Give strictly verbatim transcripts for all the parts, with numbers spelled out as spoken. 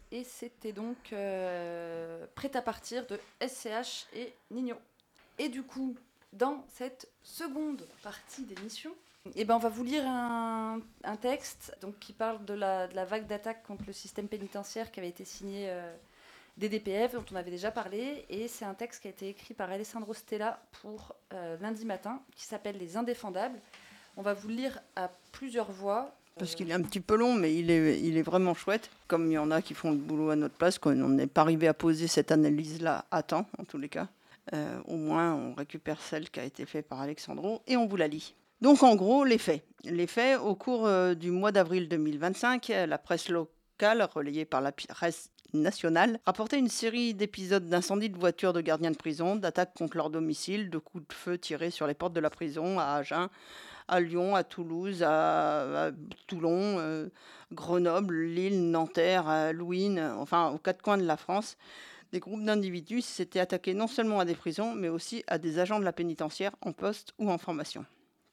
et c'était donc euh, Prêt à partir de S C H et Nino. Et du coup, dans cette seconde partie d'émission, eh ben, on va vous lire un, un texte donc, qui parle de la, de la vague d'attaque contre le système pénitentiaire qui avait été signé euh, des D P F, dont on avait déjà parlé. Et c'est un texte qui a été écrit par Alessandro Stella pour euh, lundi matin, qui s'appelle Les Indéfendables. On va vous le lire à plusieurs voix. Parce qu'il est un petit peu long, mais il est, il est vraiment chouette. Comme il y en a qui font le boulot à notre place, qu'on n'est pas arrivé à poser cette analyse-là à temps, en tous les cas. Euh, au moins, on récupère celle qui a été faite par Alexandro et on vous la lit. Donc, en gros, les faits. Les faits, au cours euh, du mois d'avril deux mille vingt-cinq, la presse locale, relayée par la presse nationale, rapportait une série d'épisodes d'incendies de voitures de gardiens de prison, d'attaques contre leur domicile, de coups de feu tirés sur les portes de la prison à Agen, à Lyon, à Toulouse, à, à Toulon, euh, Grenoble, Lille, Nanterre, à Louine, enfin aux quatre coins de la France. Des groupes d'individus s'étaient attaqués non seulement à des prisons, mais aussi à des agents de la pénitentiaire en poste ou en formation.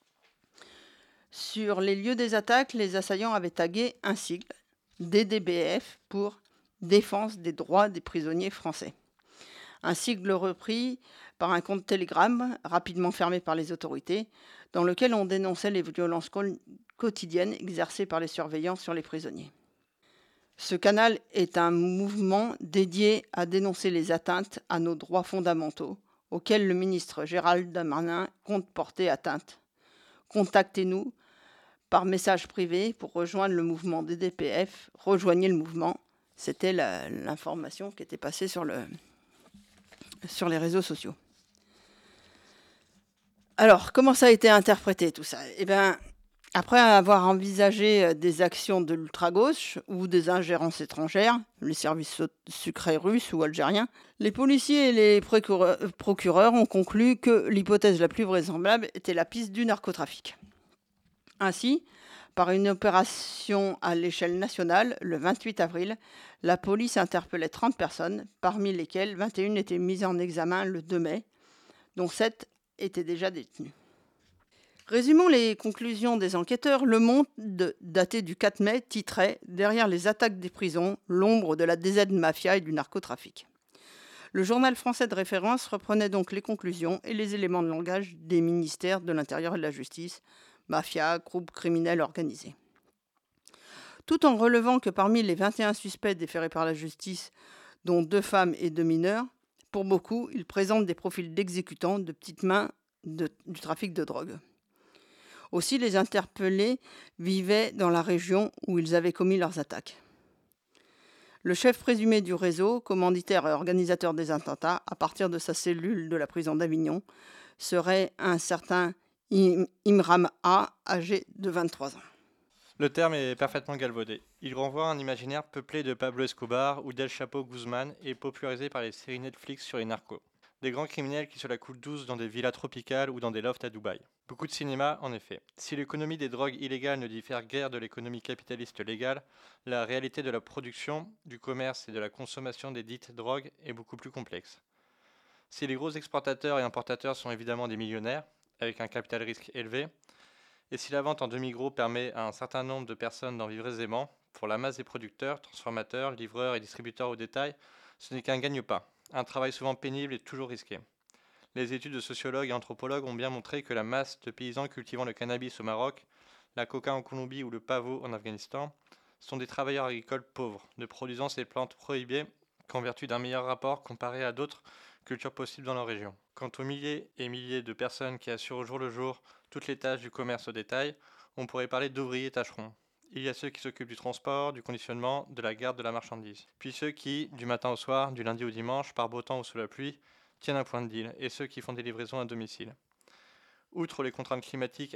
Sur les lieux des attaques, les assaillants avaient tagué un sigle, D D B F, pour Défense des droits des prisonniers français. Un sigle repris par un compte Telegram, rapidement fermé par les autorités, dans lequel on dénonçait les violences quotidiennes exercées par les surveillants sur les prisonniers. Ce canal est un mouvement dédié à dénoncer les atteintes à nos droits fondamentaux, auxquels le ministre Gérald Darmanin compte porter atteinte. Contactez-nous par message privé pour rejoindre le mouvement des D P F. Rejoignez le mouvement. C'était la, l'information qui était passée sur le, sur les réseaux sociaux. Alors, comment ça a été interprété tout ça ? Eh bien, après avoir envisagé des actions de l'ultra-gauche ou des ingérences étrangères, les services secrets russes ou algériens, les policiers et les procureurs ont conclu que l'hypothèse la plus vraisemblable était la piste du narcotrafic. Ainsi, par une opération à l'échelle nationale, le vingt-huit avril, la police interpellait trente personnes, parmi lesquelles vingt et une étaient mises en examen le deux mai, dont sept étaient déjà détenues. Résumons les conclusions des enquêteurs. Le Monde, daté du quatre mai, titrait « Derrière les attaques des prisons, l'ombre de la D Z mafia et du narcotrafic ». Le journal français de référence reprenait donc les conclusions et les éléments de langage des ministères de l'Intérieur et de la Justice, mafia, groupe criminel organisé. Tout en relevant que parmi les vingt et un suspects déférés par la justice, dont deux femmes et deux mineurs, pour beaucoup, ils présentent des profils d'exécutants, de petites mains de, du trafic de drogue. Aussi, les interpellés vivaient dans la région où ils avaient commis leurs attaques. Le chef présumé du réseau, commanditaire et organisateur des attentats, à partir de sa cellule de la prison d'Avignon, serait un certain Imram A, âgé de vingt-trois ans. Le terme est parfaitement galvaudé. Il renvoie à un imaginaire peuplé de Pablo Escobar ou d'El Chapo Guzman et popularisé par les séries Netflix sur les narcos. Des grands criminels qui se la coulent douce dans des villas tropicales ou dans des lofts à Dubaï. Beaucoup de cinéma, en effet. Si l'économie des drogues illégales ne diffère guère de l'économie capitaliste légale, la réalité de la production, du commerce et de la consommation des dites drogues est beaucoup plus complexe. Si les gros exportateurs et importateurs sont évidemment des millionnaires, avec un capital risque élevé, et si la vente en demi-gros permet à un certain nombre de personnes d'en vivre aisément, pour la masse des producteurs, transformateurs, livreurs et distributeurs au détail, ce n'est qu'un gagne-pain, un travail souvent pénible et toujours risqué. Les études de sociologues et anthropologues ont bien montré que la masse de paysans cultivant le cannabis au Maroc, la coca en Colombie ou le pavot en Afghanistan sont des travailleurs agricoles pauvres, ne produisant ces plantes prohibées qu'en vertu d'un meilleur rapport comparé à d'autres cultures possibles dans leur région. Quant aux milliers et milliers de personnes qui assurent au jour le jour toutes les tâches du commerce au détail, on pourrait parler d'ouvriers tâcherons. Il y a ceux qui s'occupent du transport, du conditionnement, de la garde de la marchandise. Puis ceux qui, du matin au soir, du lundi au dimanche, par beau temps ou sous la pluie, tiennent un point de deal, et ceux qui font des livraisons à domicile. Outre les contraintes climatiques